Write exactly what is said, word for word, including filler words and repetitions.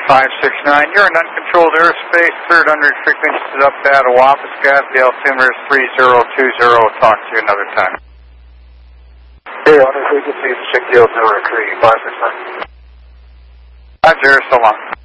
five six nine. You're in uncontrolled airspace, third hundred frequencies up at Wampuscat. The altimeter is three zero two zero. Talk to you another time. Hey, on the frequency, check the altimeter three five six nine. Roger, so long.